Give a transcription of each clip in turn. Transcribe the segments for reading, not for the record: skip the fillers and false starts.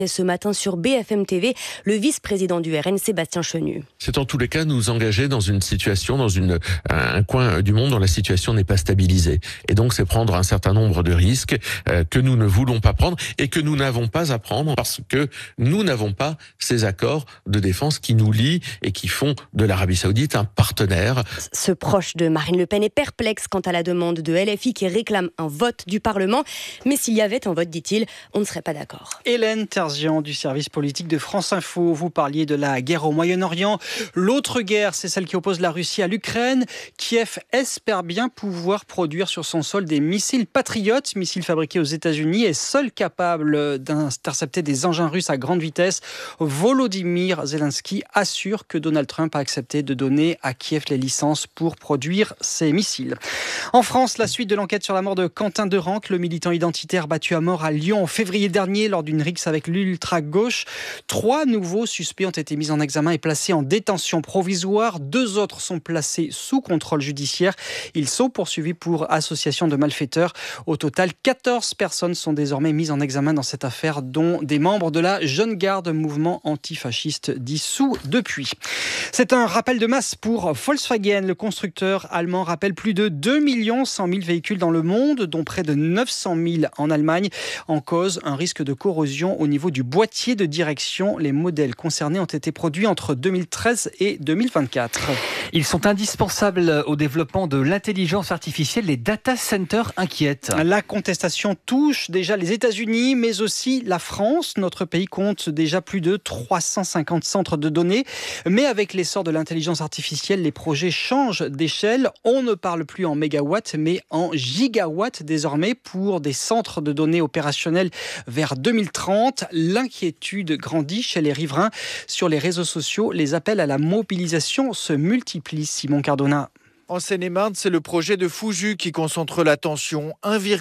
Ce matin sur BFM TV, le vice-président du RN, Sébastien Chenu. C'est en tous les cas nous engager dans une situation, dans un coin du monde dont la situation n'est pas stabilisée. Et donc c'est prendre un certain nombre de risques que nous ne voulons pas prendre et que nous n'avons pas à prendre parce que nous n'avons pas ces accords de défense qui nous lient et qui font de l'Arabie Saoudite un partenaire. Ce proche de Marine Le Pen est perplexe quant à la demande de LFI qui réclame un vote du Parlement. Mais s'il y avait un vote, dit-il, on ne serait pas d'accord. Hélène Terzian du service politique de France Info. Vous parliez de la guerre au Moyen-Orient. L'autre guerre, c'est celle qui oppose la Russie à l'Ukraine. Kiev espère bien pouvoir produire sur son sol des missiles Patriot, missiles fabriqués aux États-Unis et seuls capables d'intercepter des engins russes à grande vitesse. Volodymyr Zelensky assure que Donald Trump a accepté de donner à Kiev les licences pour produire ces missiles. En France, la suite de l'enquête sur la mort de Quentin Derenque, le militant identitaire battu à mort à Lyon en février dernier lors d'une rixe avec l'ultra-gauche. 3 nouveaux suspects ont été mis en examen et placés en détention provisoire. 2 autres sont placés sous contrôle judiciaire. Ils sont poursuivis pour association de malfaiteurs. Au total, 14 personnes sont désormais mises en examen dans cette affaire, dont des membres de la Jeune Garde, mouvement antifasciste dissous depuis. C'est un rappel de masse pour Volkswagen. Le constructeur allemand rappelle plus de 2 100 000 véhicules dans le monde, dont près de 900 000 en Allemagne. En cause, un risque de corrosion au niveau du boîtier de direction. Les modèles concernés ont été produits entre 2013 et 2024. Ils sont indispensables au développement de l'intelligence artificielle. Les data centers inquiètent. La contestation touche déjà les États-Unis, mais aussi la France. Notre pays compte déjà plus de 350 centres de données. Mais avec l'essor de l'intelligence artificielle, les projets changent d'échelle. On ne parle plus en mégawatts, mais en gigawatts désormais pour des centres de données opérationnels vers 2030. L'inquiétude grandit chez les riverains. Sur les réseaux sociaux, les appels à la mobilisation se multiplient. Simon Cardona. En Seine-et-Marne, c'est le projet de Fouju qui concentre l'attention.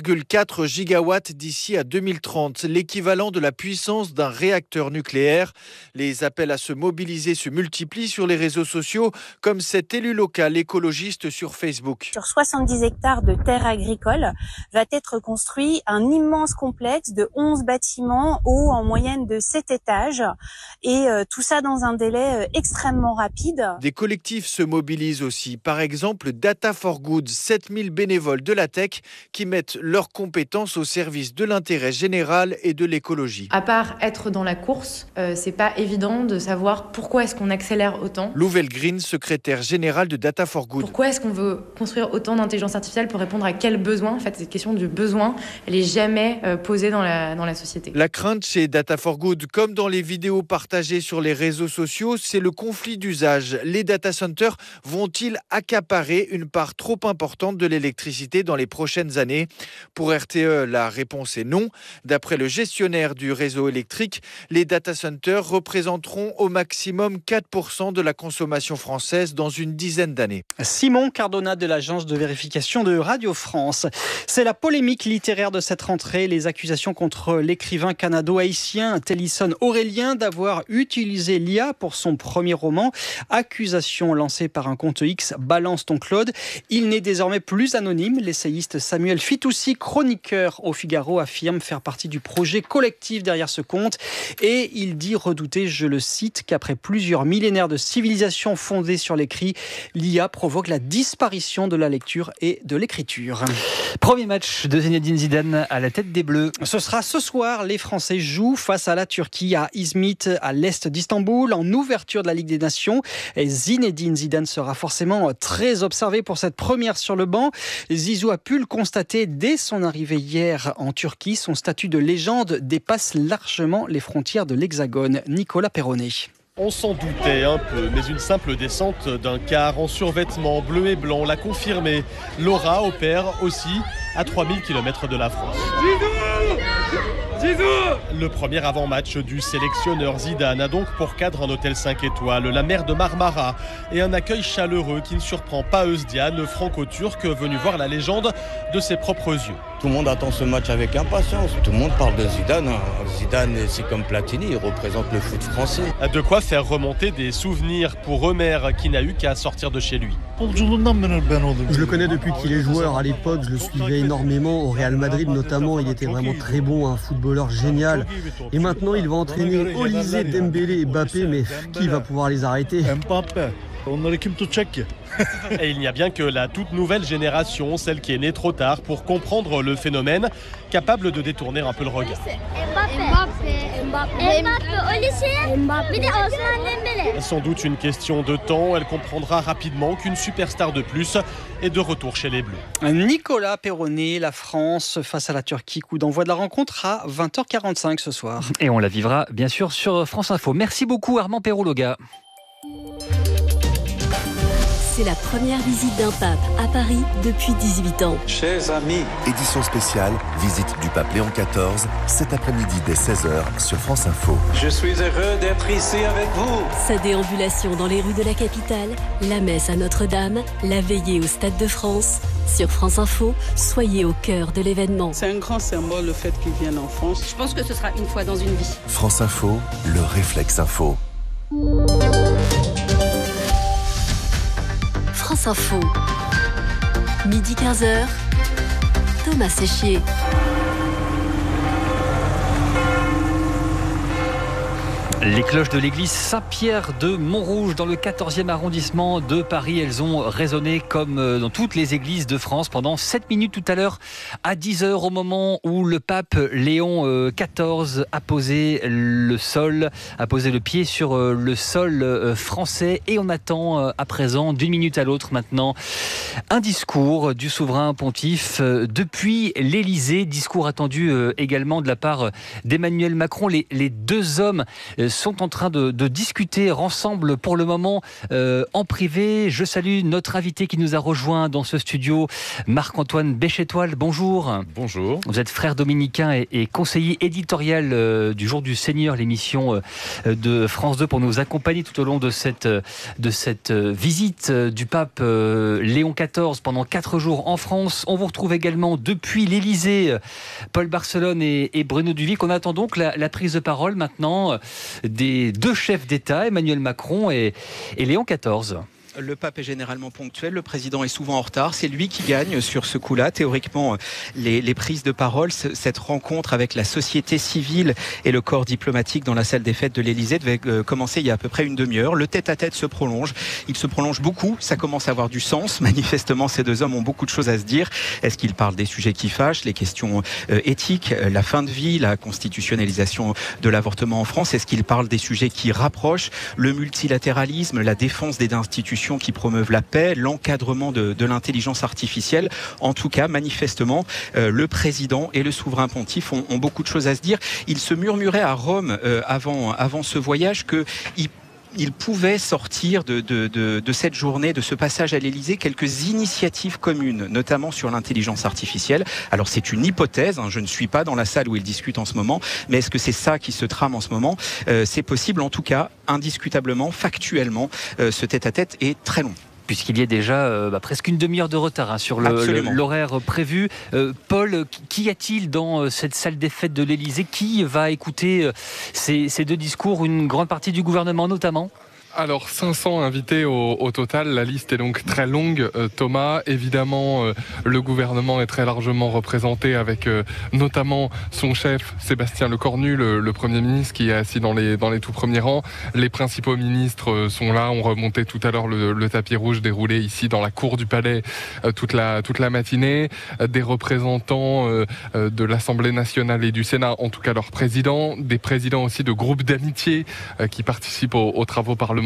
1,4 gigawatts d'ici à 2030, l'équivalent de la puissance d'un réacteur nucléaire. Les appels à se mobiliser se multiplient sur les réseaux sociaux, comme cet élu local écologiste sur Facebook. Sur 70 hectares de terres agricoles va être construit un immense complexe de 11 bâtiments hauts en moyenne de 7 étages. Et tout ça dans un délai extrêmement rapide. Des collectifs se mobilisent aussi. Par exemple, Data for Good, 7000 bénévoles de la tech qui mettent leurs compétences au service de l'intérêt général et de l'écologie. À part être dans la course, c'est pas évident de savoir pourquoi est-ce qu'on accélère autant. Lou Green, secrétaire général de Data for Good. Pourquoi est-ce qu'on veut construire autant d'intelligence artificielle pour répondre à quel besoin ? En fait, cette question du besoin, elle est jamais posée dans la société. La crainte chez Data for Good, comme dans les vidéos partagées sur les réseaux sociaux, c'est le conflit d'usage. Les data centers vont-ils accaparer une part trop importante de l'électricité dans les prochaines années? Pour RTE, la réponse est non. D'après le gestionnaire du réseau électrique, les data centers représenteront au maximum 4% de la consommation française dans une dizaine d'années. Simon Cardona de l'agence de vérification de Radio France. C'est la polémique littéraire de cette rentrée. Les accusations contre l'écrivain canado-haïtien Télisson Aurélien d'avoir utilisé l'IA pour son premier roman. Accusation lancée par un compte X, Balance ton Claude. Il n'est désormais plus anonyme. L'essayiste Samuel Fitoussi, chroniqueur au Figaro, affirme faire partie du projet collectif derrière ce compte. Et il dit redouter, je le cite, qu'après plusieurs millénaires de civilisation fondée sur l'écrit, l'IA provoque la disparition de la lecture et de l'écriture. Premier match de Zinedine Zidane à la tête des Bleus. Ce sera ce soir. Les Français jouent face à la Turquie à Izmit, à l'est d'Istanbul, en ouverture de la Ligue des Nations. Et Zinedine Zidane sera forcément très observé pour cette première sur le banc. Zizou a pu le constater dès son arrivée hier en Turquie. Son statut de légende dépasse largement les frontières de l'Hexagone. Nicolas Perronnet. On s'en doutait un peu, mais une simple descente d'un car en survêtement bleu et blanc l'a confirmé. Laura opère aussi à 3000 km de la France. Le premier avant-match du sélectionneur Zidane a donc pour cadre un hôtel 5 étoiles, la mer de Marmara et un accueil chaleureux qui ne surprend pas Özcan, franco-turc venu voir la légende de ses propres yeux. Tout le monde attend ce match avec impatience. Tout le monde parle de Zidane. Zidane, c'est comme Platini, il représente le foot français. De quoi faire remonter des souvenirs pour Omer qui n'a eu qu'à sortir de chez lui. Je le connais depuis qu'il est joueur. À l'époque, je le suivais énormément. Au Real Madrid notamment, il était vraiment très bon, un footballeur génial. Et maintenant, il va entraîner Olysée, Dembélé et Mbappé, mais qui va pouvoir les arrêter ? Et il n'y a bien que la toute nouvelle génération, celle qui est née trop tard pour comprendre le phénomène, capable de détourner un peu le regard. Sans doute une question de temps, elle comprendra rapidement qu'une superstar de plus est de retour chez les Bleus. Nicolas Perronnet, la France face à la Turquie, coup d'envoi de la rencontre à 20h45 ce soir. Et on la vivra bien sûr sur France Info. Merci beaucoup Armand Perrault-Loga. C'est la première visite d'un pape à Paris depuis 18 ans. Chers amis, édition spéciale, visite du pape Léon XIV, cet après-midi dès 16h sur France Info. Je suis heureux d'être ici avec vous. Sa déambulation dans les rues de la capitale, la messe à Notre-Dame, la veillée au Stade de France. Sur France Info, soyez au cœur de l'événement. C'est un grand symbole le fait qu'il vienne en France. Je pense que ce sera une fois dans une vie. France Info, le réflexe info. France Info, midi 15h, Thomas Séchier. Les cloches de l'église Saint-Pierre de Montrouge dans le 14e arrondissement de Paris, elles ont résonné comme dans toutes les églises de France pendant 7 minutes tout à l'heure à 10h au moment où le pape Léon XIV a posé le pied sur le sol français et on attend à présent d'une minute à l'autre maintenant un discours du souverain pontife depuis l'Élysée, discours attendu également de la part d'Emmanuel Macron. Les deux hommes sont en train de discuter ensemble pour le moment en privé. Je salue notre invité qui nous a rejoint dans ce studio, Marc-Antoine Béchétoile. Bonjour. Bonjour. Vous êtes frère dominicain et conseiller éditorial du Jour du Seigneur, l'émission de France 2, pour nous accompagner tout au long de cette visite du pape Léon XIV pendant 4 jours en France. On vous retrouve également depuis l'Élysée, Paul Barcelone et Bruno Duvic. On attend donc la prise de parole maintenant des deux chefs d'État, Emmanuel Macron et Léon XIV. Le pape est généralement ponctuel, le président est souvent en retard. C'est lui qui gagne sur ce coup-là. Théoriquement, les prises de parole, cette rencontre avec la société civile et le corps diplomatique dans la salle des fêtes de l'Élysée devait commencer il y a à peu près une demi-heure. Le tête-à-tête se prolonge. Il se prolonge beaucoup. Ça commence à avoir du sens. Manifestement, ces deux hommes ont beaucoup de choses à se dire. Est-ce qu'ils parlent des sujets qui fâchent, les questions éthiques, la fin de vie, la constitutionnalisation de l'avortement en France? Est-ce qu'ils parlent des sujets qui rapprochent, le multilatéralisme, la défense des institutions qui promeuvent la paix, l'encadrement de l'intelligence artificielle? En tout cas, manifestement, le président et le souverain pontife ont beaucoup de choses à se dire. Il se murmurait à Rome avant ce voyage qu'il pouvait sortir de cette journée, de ce passage à l'Élysée, quelques initiatives communes, notamment sur l'intelligence artificielle. Alors c'est une hypothèse, je ne suis pas dans la salle où ils discutent en ce moment, mais est-ce que c'est ça qui se trame en ce moment? C'est possible, en tout cas, indiscutablement, factuellement, ce tête-à-tête est très long. Puisqu'il y a déjà presque une demi-heure de retard sur l'horaire prévu. Paul, qu'y a-t-il dans cette salle des fêtes de l'Élysée? Qui va écouter ces deux discours, une grande partie du gouvernement notamment? Alors 500 invités au total, la liste est donc très longue. Thomas, évidemment, le gouvernement est très largement représenté avec notamment son chef Sébastien Lecornu, le Premier ministre qui est assis dans les tout premiers rangs. Les principaux ministres sont là, on remontait tout à l'heure le tapis rouge déroulé ici dans la cour du Palais toute la matinée. Des représentants de l'Assemblée nationale et du Sénat, en tout cas leurs présidents, des présidents aussi de groupes d'amitié qui participent aux travaux parlementaires.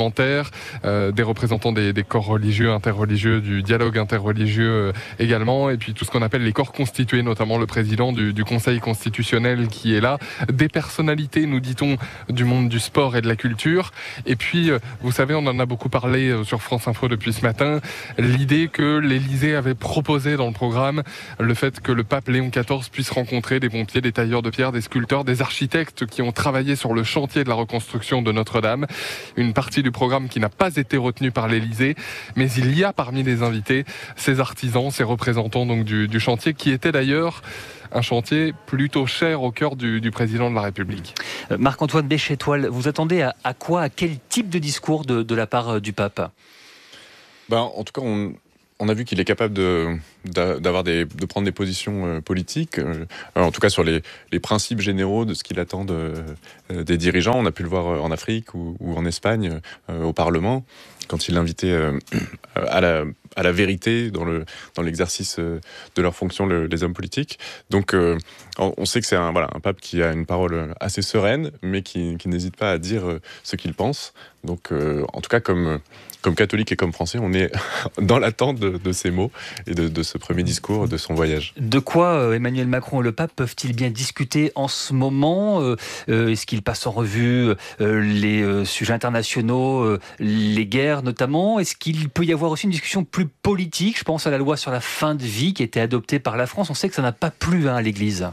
Des représentants des corps religieux, interreligieux, du dialogue interreligieux également, et puis tout ce qu'on appelle les corps constitués, notamment le président du Conseil constitutionnel qui est là, des personnalités, nous dit-on, du monde du sport et de la culture. Et puis, vous savez, on en a beaucoup parlé sur France Info depuis ce matin, l'idée que l'Élysée avait proposé dans le programme le fait que le pape Léon XIV puisse rencontrer des pompiers, des tailleurs de pierre, des sculpteurs, des architectes qui ont travaillé sur le chantier de la reconstruction de Notre-Dame. Une partie du programme qui n'a pas été retenu par l'Élysée, mais il y a parmi les invités ces artisans, ces représentants donc du chantier, qui était d'ailleurs un chantier plutôt cher au cœur du président de la République. Marc-Antoine Béchétoile, vous attendez à quoi, à quel type de discours de la part du pape ? En tout cas, on a vu qu'il est capable de prendre des positions politiques, en tout cas sur les principes généraux de ce qu'il attend des dirigeants. On a pu le voir en Afrique ou en Espagne, au Parlement, quand il invitait à la vérité dans l'exercice de leur fonction, les hommes politiques. Donc on sait que c'est un pape qui a une parole assez sereine, mais qui n'hésite pas à dire ce qu'il pense. Donc en tout cas, comme catholique et comme français, on est dans l'attente de ces mots et de ce premier discours, de son voyage. De quoi Emmanuel Macron et le pape peuvent-ils bien discuter en ce moment ? Est-ce qu'ils passent en revue les sujets internationaux, les guerres notamment ? Est-ce qu'il peut y avoir aussi une discussion plus politique ? Je pense à la loi sur la fin de vie qui a été adoptée par la France. On sait que ça n'a pas plu à l'Église.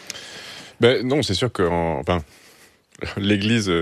Non, c'est sûr que... L'Église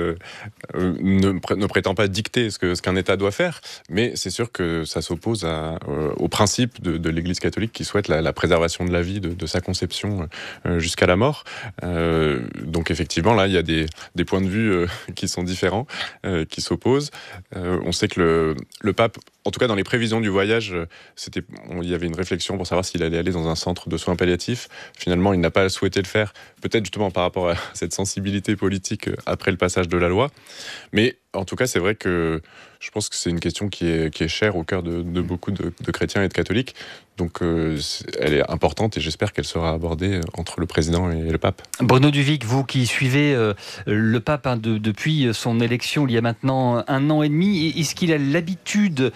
ne prétend pas dicter ce qu'un État doit faire, mais c'est sûr que ça s'oppose au principe de l'Église catholique qui souhaite la préservation de la vie, de sa conception jusqu'à la mort. Donc effectivement, là, il y a des points de vue qui sont différents, qui s'opposent. On sait que le pape, en tout cas dans les prévisions du voyage, il y avait une réflexion pour savoir s'il allait aller dans un centre de soins palliatifs. Finalement, il n'a pas souhaité le faire, peut-être justement par rapport à cette sensibilité politique après le passage de la loi. Mais en tout cas, c'est vrai que je pense que c'est une question qui est chère au cœur de beaucoup de chrétiens et de catholiques. Donc elle est importante et j'espère qu'elle sera abordée entre le président et le pape. Bruno Duvic, vous qui suivez le pape depuis son élection il y a maintenant 1 an et demi, est-ce qu'il a l'habitude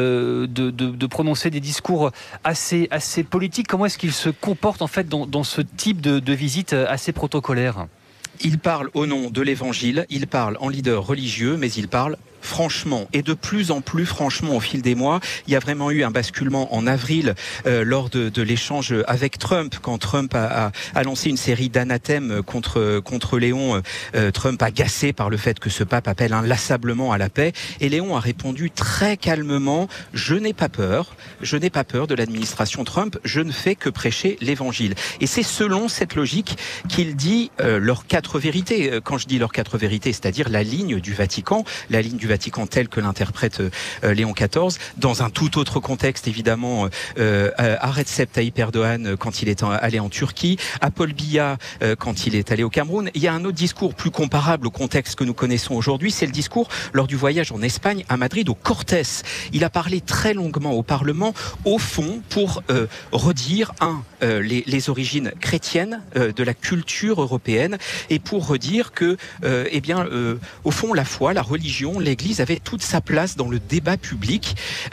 de prononcer des discours assez politiques ? Comment est-ce qu'il se comporte en fait dans ce type de visite assez protocolaire ? Il parle au nom de l'Évangile, il parle en leader religieux, mais il parle franchement, et de plus en plus franchement au fil des mois. Il y a vraiment eu un basculement en avril lors de l'échange avec Trump, quand Trump a lancé une série d'anathèmes contre Léon. Trump agacé par le fait que ce pape appelle inlassablement à la paix, et Léon a répondu très calmement: je n'ai pas peur de l'administration Trump, je ne fais que prêcher l'Évangile. Et c'est selon cette logique qu'il dit leurs 4 vérités. Quand je dis leurs 4 vérités, c'est-à-dire la ligne du Vatican telle que l'interprète Léon XIV, dans un tout autre contexte évidemment, à Recep Tayyip Erdogan quand il est allé en Turquie, à Paul Biya quand il est allé au Cameroun. Il y a un autre discours plus comparable au contexte que nous connaissons aujourd'hui, c'est le discours lors du voyage en Espagne, à Madrid, au Cortés. Il a parlé très longuement au Parlement, au fond, pour redire, les origines chrétiennes de la culture européenne, et pour redire que, au fond, la foi, la religion, l'Église avait toute sa place dans le débat public.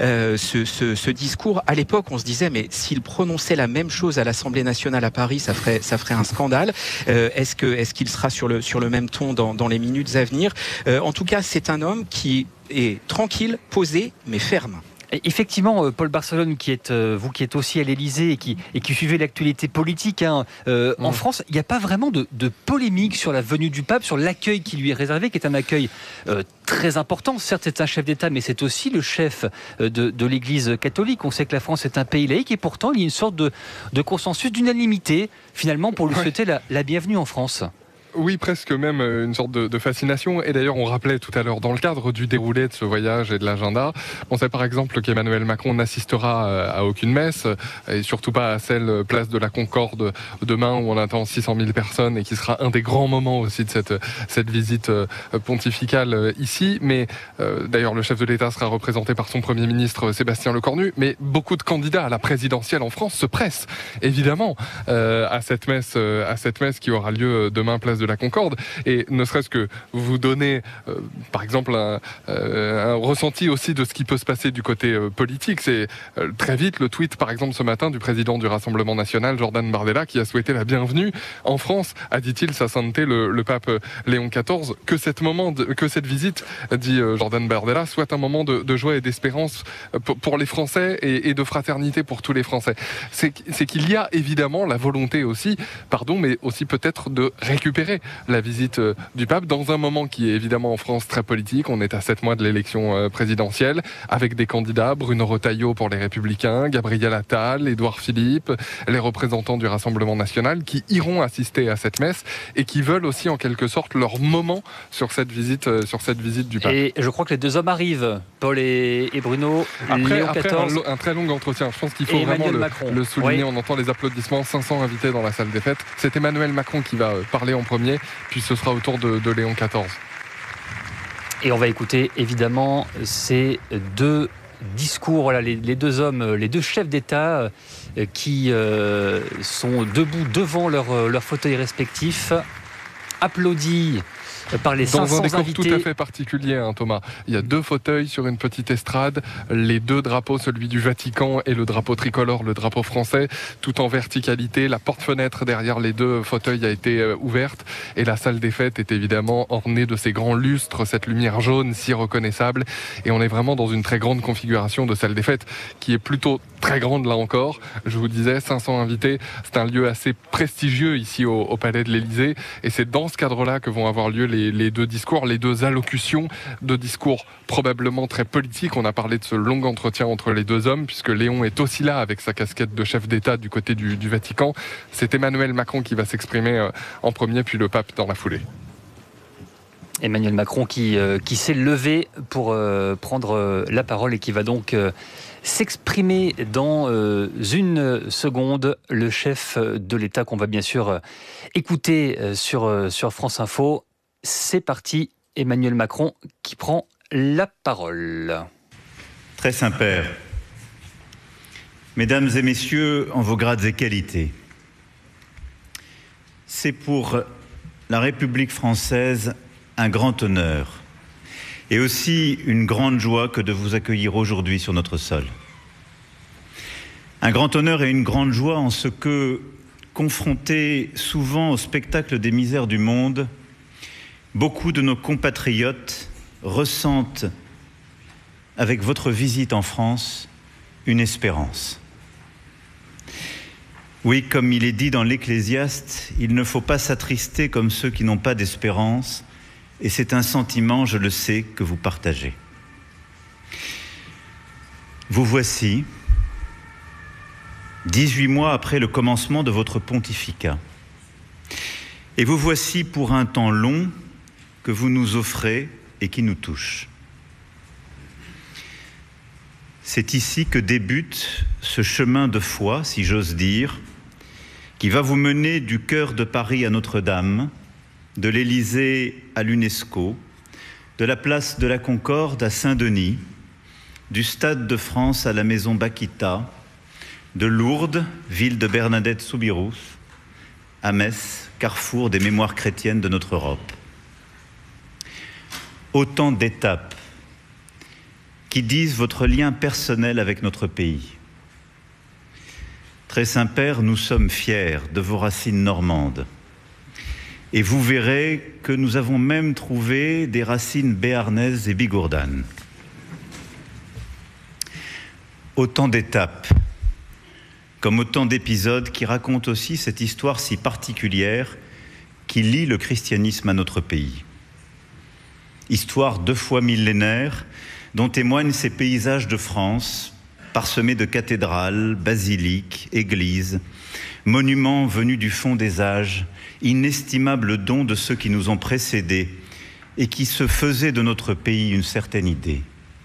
Ce discours, à l'époque, on se disait, mais s'il prononçait la même chose à l'Assemblée nationale à Paris, ça ferait un scandale. Est-ce qu'il sera sur le même ton dans les minutes à venir ? En tout cas, c'est un homme qui est tranquille, posé, mais ferme. Effectivement, Paul Barcelone, vous qui êtes aussi à l'Élysée et qui suivez l'actualité politique en France, il n'y a pas vraiment de polémique sur la venue du pape, sur l'accueil qui lui est réservé, qui est un accueil très important. Certes, c'est un chef d'État, mais c'est aussi le chef de l'Église catholique. On sait que la France est un pays laïque et pourtant, il y a une sorte de consensus, d'unanimité, finalement, pour lui souhaiter la bienvenue en France. Oui, presque même une sorte de fascination. Et d'ailleurs, on rappelait tout à l'heure, dans le cadre du déroulé de ce voyage et de l'agenda, on sait par exemple qu'Emmanuel Macron n'assistera à aucune messe, et surtout pas à celle place de la Concorde demain, où on attend 600 000 personnes, et qui sera un des grands moments aussi de cette visite pontificale ici. Mais d'ailleurs, le chef de l'État sera représenté par son Premier ministre Sébastien Lecornu. Mais beaucoup de candidats à la présidentielle en France se pressent, évidemment, à cette messe qui aura lieu demain, place de la Concorde, et ne serait-ce que vous donner par exemple un ressenti aussi de ce qui peut se passer du côté politique. C'est très vite le tweet par exemple ce matin du président du Rassemblement National, Jordan Bardella, qui a souhaité la bienvenue en France, a dit-il, sa sainteté le pape Léon XIV, que cette visite, dit Jordan Bardella, soit un moment de joie et d'espérance pour les Français et de fraternité pour tous les Français. C'est qu'il y a évidemment la volonté aussi, mais aussi peut-être de récupérer accélérer la visite du pape dans un moment qui est évidemment en France très politique. On est à 7 mois de l'élection présidentielle avec des candidats, Bruno Retailleau pour les Républicains, Gabriel Attal, Édouard Philippe, les représentants du Rassemblement national qui iront assister à cette messe et qui veulent aussi en quelque sorte leur moment sur cette visite du pape. Et je crois que les deux hommes arrivent, Paul et Bruno. Après Léon XIV, un très long entretien, je pense qu'il faut vraiment le souligner. Oui. On entend les applaudissements, 500 invités dans la salle des fêtes. C'est Emmanuel Macron qui va parler en premier, puis ce sera au tour de Léon XIV. Et on va écouter évidemment ces deux discours, voilà, les deux hommes, les deux chefs d'État qui sont debout devant leur fauteuil respectif, applaudis par les 500 invités. Dans un décor tout à fait particulier, hein, Thomas. Il y a 2 fauteuils sur une petite estrade, les 2 drapeaux, celui du Vatican et le drapeau tricolore, le drapeau français, tout en verticalité. La porte-fenêtre derrière les 2 fauteuils a été ouverte et la salle des fêtes est évidemment ornée de ces grands lustres, cette lumière jaune si reconnaissable. Et on est vraiment dans une très grande configuration de salle des fêtes qui est plutôt très grande là encore. Je vous disais, 500 invités, c'est un lieu assez prestigieux ici au Palais de l'Élysée et c'est dans ce cadre-là que vont avoir lieu les 2 discours, les 2 allocutions de discours probablement très politiques. On a parlé de ce long entretien entre les 2 hommes puisque Léon est aussi là avec sa casquette de chef d'État du côté du Vatican. C'est Emmanuel Macron qui va s'exprimer en premier puis le pape dans la foulée. Emmanuel Macron qui s'est levé pour prendre la parole et qui va donc s'exprimer dans une seconde. Le chef de l'État qu'on va bien sûr écouter sur France Info. C'est parti, Emmanuel Macron qui prend la parole. Très Saint-Père, Mesdames et Messieurs, en vos grades et qualités, c'est pour la République française un grand honneur et aussi une grande joie que de vous accueillir aujourd'hui sur notre sol. Un grand honneur et une grande joie en ce que, confrontés souvent au spectacle des misères du monde, beaucoup de nos compatriotes ressentent, avec votre visite en France, une espérance. Oui, comme il est dit dans l'Ecclésiaste, il ne faut pas s'attrister comme ceux qui n'ont pas d'espérance, et c'est un sentiment, je le sais, que vous partagez. Vous voici, 18 mois après le commencement de votre pontificat, et vous voici pour un temps long que vous nous offrez et qui nous touche. C'est ici que débute ce chemin de foi, si j'ose dire, qui va vous mener du cœur de Paris à Notre-Dame, de l'Élysée à l'UNESCO, de la place de la Concorde à Saint-Denis, du Stade de France à la Maison Bakita, de Lourdes, ville de Bernadette Soubirous, à Metz, carrefour des mémoires chrétiennes de notre Europe. Autant d'étapes qui disent votre lien personnel avec notre pays. Très Saint-Père, nous sommes fiers de vos racines normandes. Et vous verrez que nous avons même trouvé des racines béarnaises et bigourdanes. Autant d'étapes, comme autant d'épisodes qui racontent aussi cette histoire si particulière qui lie le christianisme à notre pays. Histoire 2 fois millénaire dont témoignent ces paysages de France, parsemés de cathédrales, basiliques, églises, monuments venus du fond des âges, inestimables dons de ceux qui nous ont précédés et qui se faisaient de notre pays une certaine idée.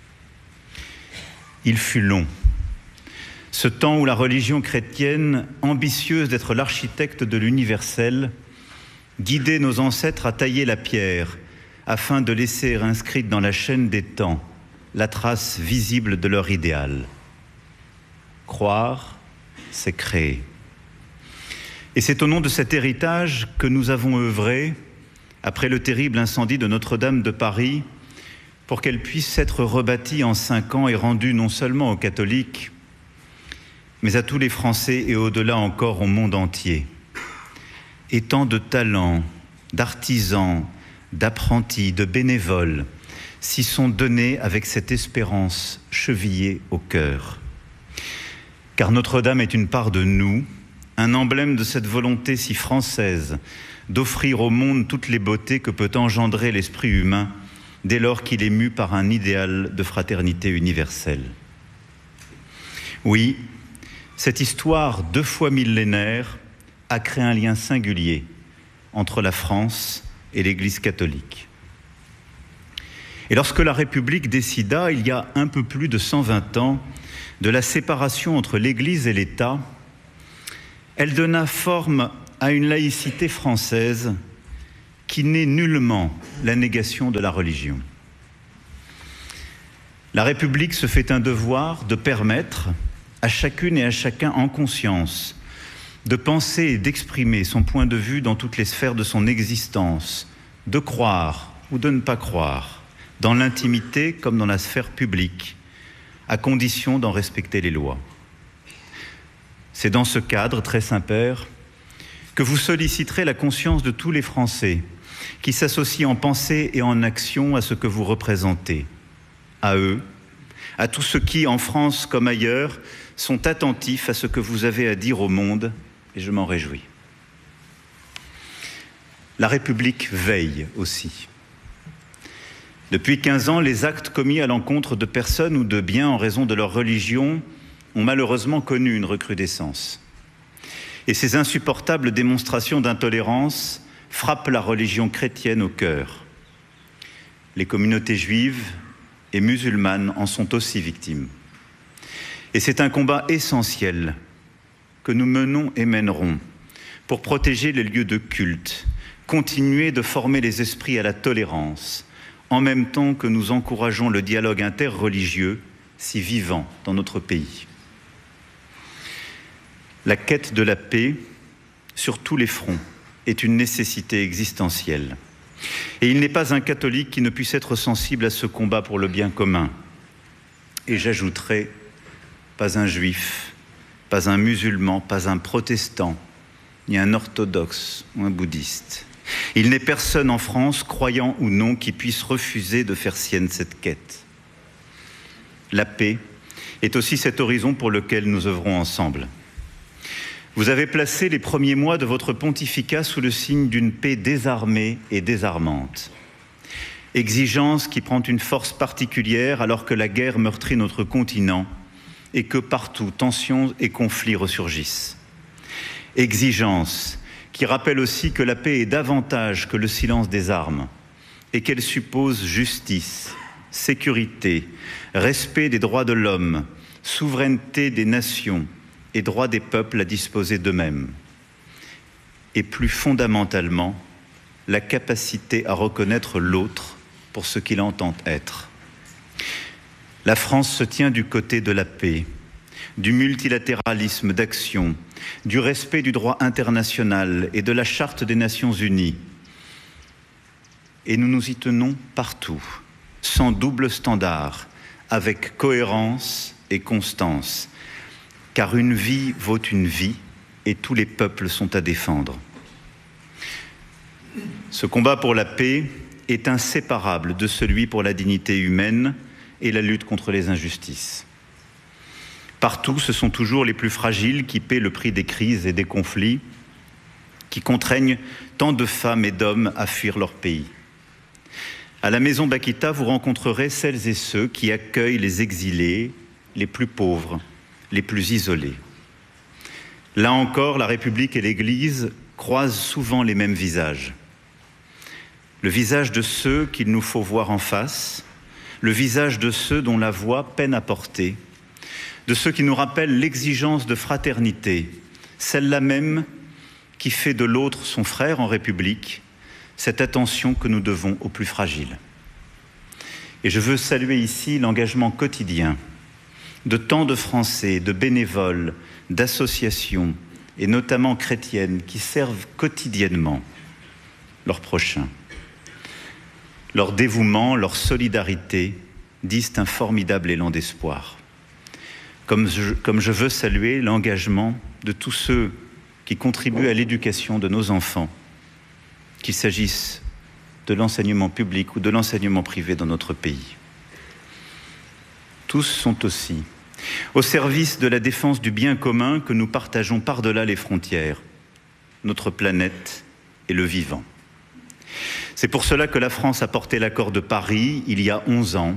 Il fut long, ce temps où la religion chrétienne, ambitieuse d'être l'architecte de l'universel, guidait nos ancêtres à tailler la pierre afin de laisser inscrite dans la chaîne des temps la trace visible de leur idéal. Croire, c'est créer. Et c'est au nom de cet héritage que nous avons œuvré, après le terrible incendie de Notre-Dame de Paris, pour qu'elle puisse être rebâtie en 5 ans et rendue non seulement aux catholiques, mais à tous les Français et au-delà encore au monde entier. Et tant de talents, d'artisans, d'apprentis, de bénévoles s'y sont donnés avec cette espérance chevillée au cœur. Car Notre-Dame est une part de nous, un emblème de cette volonté si française d'offrir au monde toutes les beautés que peut engendrer l'esprit humain dès lors qu'il est mu par un idéal de fraternité universelle. Oui, cette histoire 2 fois millénaire a créé un lien singulier entre la France et l'Église catholique. Et lorsque la République décida, il y a un peu plus de 120 ans, de la séparation entre l'Église et l'État, elle donna forme à une laïcité française qui n'est nullement la négation de la religion. La République se fait un devoir de permettre à chacune et à chacun en conscience de penser et d'exprimer son point de vue dans toutes les sphères de son existence, de croire ou de ne pas croire, dans l'intimité comme dans la sphère publique, à condition d'en respecter les lois. C'est dans ce cadre, très Saint-Père, que vous solliciterez la conscience de tous les Français qui s'associent en pensée et en action à ce que vous représentez, à eux, à tous ceux qui, en France comme ailleurs, sont attentifs à ce que vous avez à dire au monde, et je m'en réjouis. La République veille aussi. Depuis 15 ans, les actes commis à l'encontre de personnes ou de biens en raison de leur religion ont malheureusement connu une recrudescence. Et ces insupportables démonstrations d'intolérance frappent la religion chrétienne au cœur. Les communautés juives et musulmanes en sont aussi victimes. Et c'est un combat essentiel que nous menons et mènerons pour protéger les lieux de culte, continuer de former les esprits à la tolérance, en même temps que nous encourageons le dialogue interreligieux si vivant dans notre pays. La quête de la paix, sur tous les fronts, est une nécessité existentielle. Et il n'est pas un catholique qui ne puisse être sensible à ce combat pour le bien commun. Et j'ajouterai, pas un juif, pas un musulman, pas un protestant, ni un orthodoxe ou un bouddhiste. Il n'est personne en France, croyant ou non, qui puisse refuser de faire sienne cette quête. La paix est aussi cet horizon pour lequel nous œuvrons ensemble. Vous avez placé les premiers mois de votre pontificat sous le signe d'une paix désarmée et désarmante. Exigence qui prend une force particulière alors que la guerre meurtrit notre continent et que partout tensions et conflits ressurgissent. Exigence qui rappelle aussi que la paix est davantage que le silence des armes et qu'elle suppose justice, sécurité, respect des droits de l'homme, souveraineté des nations et droit des peuples à disposer d'eux-mêmes. Et plus fondamentalement, la capacité à reconnaître l'autre pour ce qu'il entend être. La France se tient du côté de la paix, du multilatéralisme d'action, du respect du droit international et de la Charte des Nations Unies. Et nous nous y tenons partout, sans double standard, avec cohérence et constance, car une vie vaut une vie et tous les peuples sont à défendre. Ce combat pour la paix est inséparable de celui pour la dignité humaine et la lutte contre les injustices. Partout, ce sont toujours les plus fragiles qui paient le prix des crises et des conflits, qui contraignent tant de femmes et d'hommes à fuir leur pays. À la Maison Bakita, vous rencontrerez celles et ceux qui accueillent les exilés, les plus pauvres, les plus isolés. Là encore, la République et l'Église croisent souvent les mêmes visages. Le visage de ceux qu'il nous faut voir en face, le visage de ceux dont la voix peine à porter, de ceux qui nous rappellent l'exigence de fraternité, celle-là même qui fait de l'autre son frère en République, cette attention que nous devons aux plus fragiles. Et je veux saluer ici l'engagement quotidien de tant de Français, de bénévoles, d'associations, et notamment chrétiennes, qui servent quotidiennement leurs prochains. Leur dévouement, leur solidarité disent un formidable élan d'espoir. Comme je veux saluer l'engagement de tous ceux qui contribuent à l'éducation de nos enfants, qu'il s'agisse de l'enseignement public ou de l'enseignement privé dans notre pays. Tous sont aussi au service de la défense du bien commun que nous partageons par-delà les frontières, notre planète et le vivant. C'est pour cela que la France a porté l'accord de Paris il y a 11 ans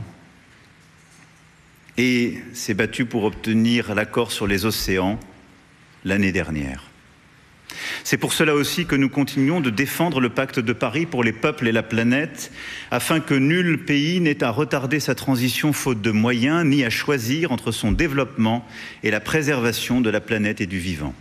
et s'est battue pour obtenir l'accord sur les océans l'année dernière. C'est pour cela aussi que nous continuons de défendre le pacte de Paris pour les peuples et la planète, afin que nul pays n'ait à retarder sa transition faute de moyens, ni à choisir entre son développement et la préservation de la planète et du vivant.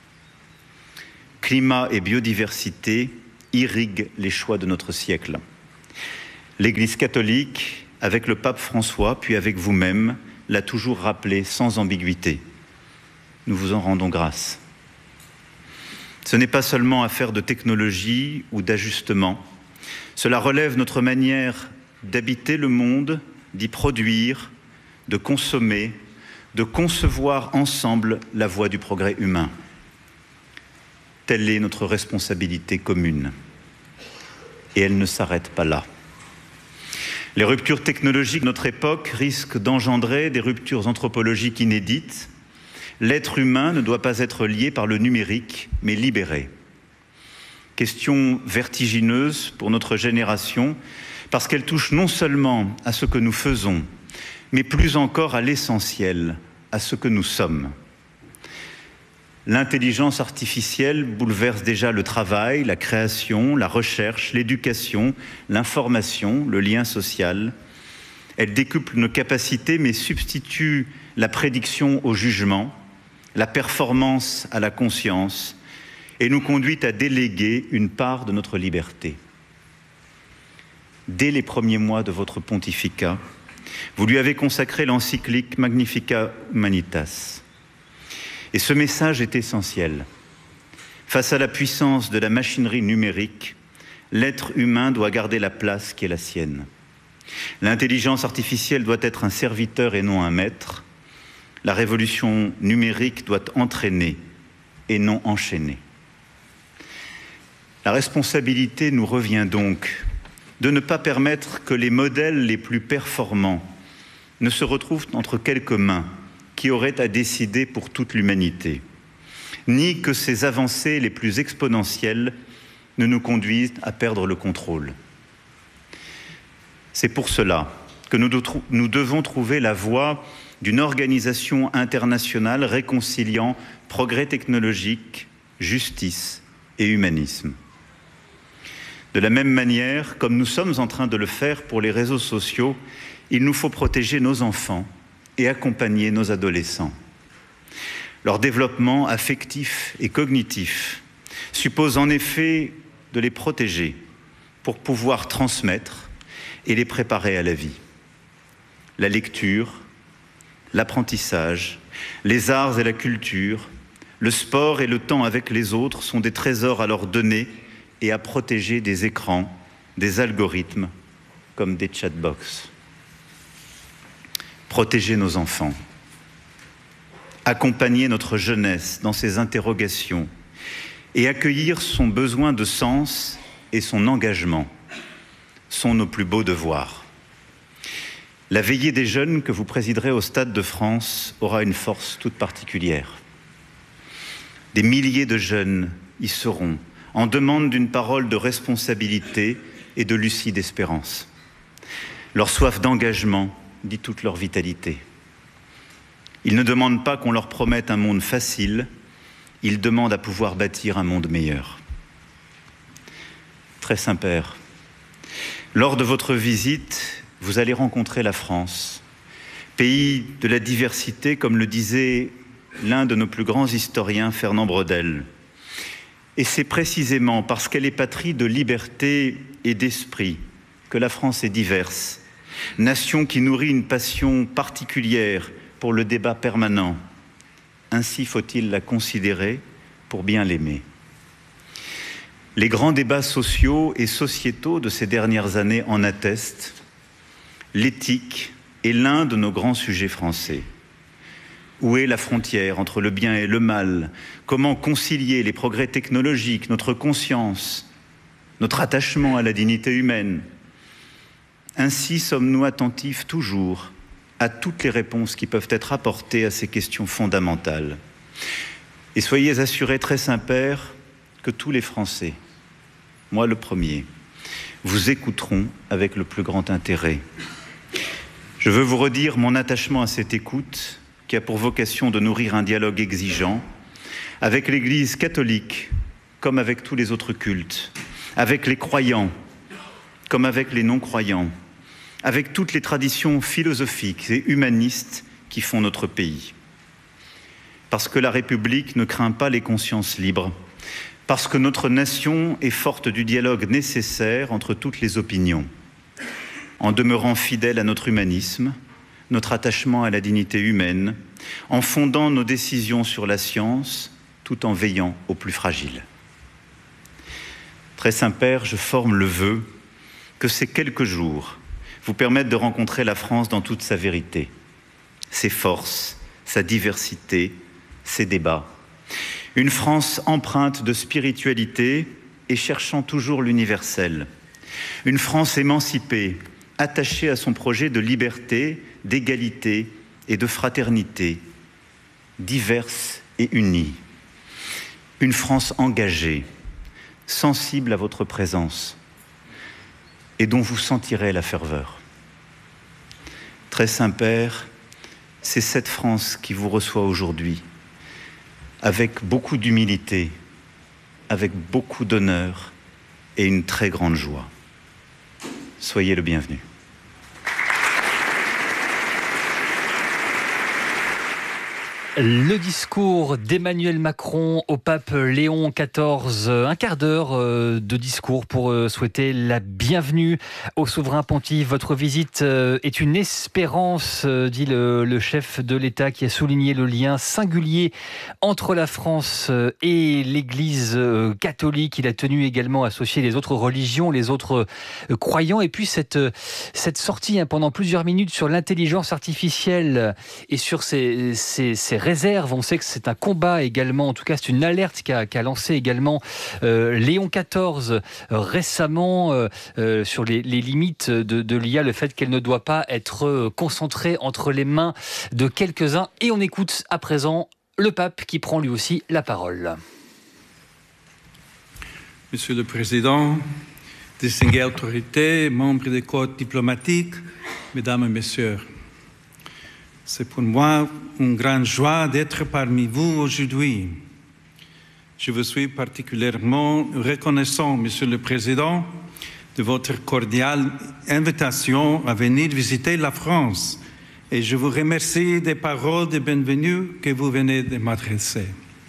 Climat et biodiversité irriguent les choix de notre siècle. L'Église catholique, avec le pape François, puis avec vous-même, l'a toujours rappelé sans ambiguïté. Nous vous en rendons grâce. Ce n'est pas seulement affaire de technologie ou d'ajustement. Cela relève notre manière d'habiter le monde, d'y produire, de consommer, de concevoir ensemble la voie du progrès humain. Telle est notre responsabilité commune. Et elle ne s'arrête pas là. Les ruptures technologiques de notre époque risquent d'engendrer des ruptures anthropologiques inédites. L'être humain ne doit pas être lié par le numérique, mais libéré. Question vertigineuse pour notre génération, parce qu'elle touche non seulement à ce que nous faisons, mais plus encore à l'essentiel, à ce que nous sommes. L'intelligence artificielle bouleverse déjà le travail, la création, la recherche, l'éducation, l'information, le lien social. Elle décuple nos capacités, mais substitue la prédiction au jugement, la performance à la conscience, et nous conduit à déléguer une part de notre liberté. Dès les premiers mois de votre pontificat, vous lui avez consacré l'encyclique Magnificat Humanitas. Et ce message est essentiel. Face à la puissance de la machinerie numérique, l'être humain doit garder la place qui est la sienne. L'intelligence artificielle doit être un serviteur et non un maître. La révolution numérique doit entraîner et non enchaîner. La responsabilité nous revient donc de ne pas permettre que les modèles les plus performants ne se retrouvent entre quelques mains qui auraient à décider pour toute l'humanité, ni que ces avancées les plus exponentielles ne nous conduisent à perdre le contrôle. C'est pour cela que nous devons trouver la voie d'une organisation internationale réconciliant progrès technologique, justice et humanisme. De la même manière, comme nous sommes en train de le faire pour les réseaux sociaux, il nous faut protéger nos enfants et accompagner nos adolescents. Leur développement affectif et cognitif suppose en effet de les protéger pour pouvoir transmettre et les préparer à la vie. La lecture, l'apprentissage, les arts et la culture, le sport et le temps avec les autres sont des trésors à leur donner et à protéger des écrans, des algorithmes, comme des chatbox. Protéger nos enfants, accompagner notre jeunesse dans ses interrogations et accueillir son besoin de sens et son engagement sont nos plus beaux devoirs. La veillée des jeunes que vous présiderez au Stade de France aura une force toute particulière. Des milliers de jeunes y seront, en demande d'une parole de responsabilité et de lucide espérance. Leur soif d'engagement dit toute leur vitalité. Ils ne demandent pas qu'on leur promette un monde facile, ils demandent à pouvoir bâtir un monde meilleur. Très Saint-Père, lors de votre visite, vous allez rencontrer la France, pays de la diversité, comme le disait l'un de nos plus grands historiens, Fernand Braudel. Et c'est précisément parce qu'elle est patrie de liberté et d'esprit que la France est diverse, nation qui nourrit une passion particulière pour le débat permanent. Ainsi faut-il la considérer pour bien l'aimer. Les grands débats sociaux et sociétaux de ces dernières années en attestent. L'éthique est l'un de nos grands sujets français. Où est la frontière entre le bien et le mal? Comment concilier les progrès technologiques, notre conscience, notre attachement à la dignité humaine? Ainsi sommes-nous attentifs toujours à toutes les réponses qui peuvent être apportées à ces questions fondamentales. Et soyez assurés, très Saint-Père, que tous les Français moi le premier, vous écouterons avec le plus grand intérêt. Je veux vous redire mon attachement à cette écoute qui a pour vocation de nourrir un dialogue exigeant avec l'Église catholique comme avec tous les autres cultes, avec les croyants comme avec les non-croyants, avec toutes les traditions philosophiques et humanistes qui font notre pays. Parce que la République ne craint pas les consciences libres, parce que notre nation est forte du dialogue nécessaire entre toutes les opinions, en demeurant fidèle à notre humanisme, notre attachement à la dignité humaine, en fondant nos décisions sur la science, tout en veillant aux plus fragiles. Très Saint-Père, je forme le vœu que ces quelques jours vous permettent de rencontrer la France dans toute sa vérité, ses forces, sa diversité, ses débats. Une France empreinte de spiritualité et cherchant toujours l'universel. Une France émancipée, attachée à son projet de liberté, d'égalité et de fraternité, diverse et unie. Une France engagée, sensible à votre présence et dont vous sentirez la ferveur. Très Saint-Père, c'est cette France qui vous reçoit aujourd'hui, avec beaucoup d'humilité, avec beaucoup d'honneur et une très grande joie. Soyez le bienvenu. Le discours d'Emmanuel Macron au pape Léon XIV, un quart d'heure de discours pour souhaiter la bienvenue au souverain pontife. Votre visite est une espérance, dit le chef de l'État, qui a souligné le lien singulier entre la France et l'Église catholique. Il a tenu également à associer les autres religions, les autres croyants. Et puis cette sortie pendant plusieurs minutes sur l'intelligence artificielle et sur ses réserve. On sait que c'est un combat également, en tout cas c'est une alerte qu'a lancé également Léon XIV récemment sur les limites de l'IA, le fait qu'elle ne doit pas être concentrée entre les mains de quelques-uns. Et on écoute à présent le pape qui prend lui aussi la parole. Monsieur le Président, distinguées autorités, membres des corps diplomatiques, Mesdames et Messieurs, c'est pour moi une grande joie d'être parmi vous aujourd'hui. Je vous suis particulièrement reconnaissant, Monsieur le Président, de votre cordiale invitation à venir visiter la France et je vous remercie des paroles de bienvenue que vous venez de m'adresser.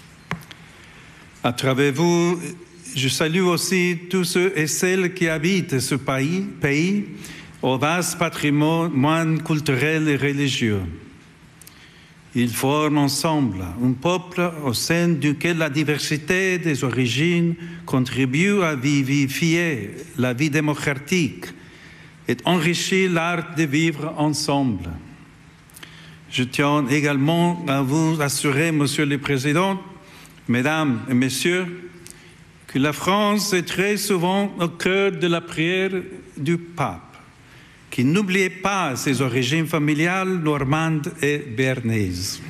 À travers vous, je salue aussi tous ceux et celles qui habitent ce pays au vaste patrimoine culturel et religieux. Ils forment ensemble un peuple au sein duquel la diversité des origines contribue à vivifier la vie démocratique et enrichir l'art de vivre ensemble. Je tiens également à vous assurer, Monsieur le Président, Mesdames et Messieurs, que la France est très souvent au cœur de la prière du pape, qui n'oubliait pas ses origines familiales normandes et béarnaises.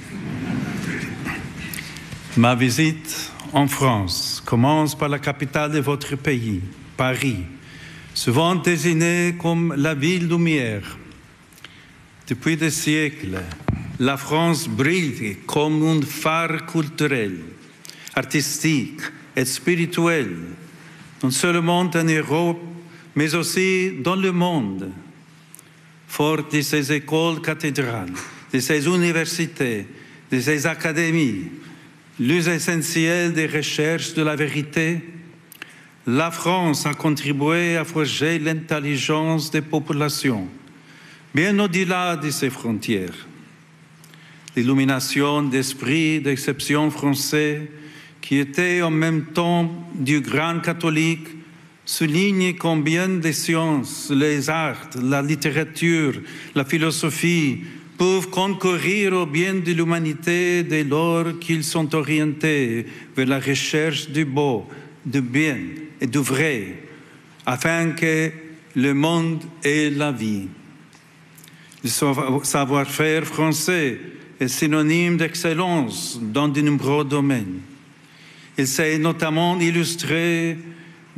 Ma visite en France commence par la capitale de votre pays, Paris, souvent désignée comme la ville lumière. Depuis des siècles, la France brille comme un phare culturel, artistique et spirituel, non seulement en Europe, mais aussi dans le monde. Forte de ses écoles cathédrales, de ses universités, de ses académies, lieux essentiels des recherches de la vérité, la France a contribué à forger l'intelligence des populations, bien au-delà de ses frontières. L'illumination d'esprit d'exception français, qui était en même temps du grand catholique, souligne combien les sciences, les arts, la littérature, la philosophie peuvent concourir au bien de l'humanité dès lors qu'ils sont orientés vers la recherche du beau, du bien et du vrai, afin que le monde ait la vie. Le savoir-faire français est synonyme d'excellence dans de nombreux domaines. Il s'est notamment illustré